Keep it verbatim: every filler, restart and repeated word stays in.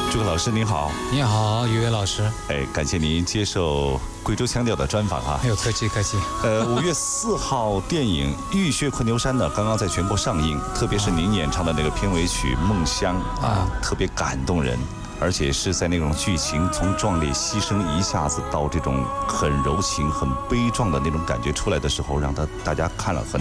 诸葛老师您好。 你好，于伟老师。 哎，感谢您接受贵州腔调的专访啊。 没有客气客气。 呃，五月四号电影《浴血困牛山》呢，刚刚在全国上映，特别是您演唱的那个片尾曲《梦乡》啊，特别感动人。而且是在那种剧情从壮烈牺牲一下子到这种很柔情、很悲壮的那种感觉出来的时候，让他大家看了很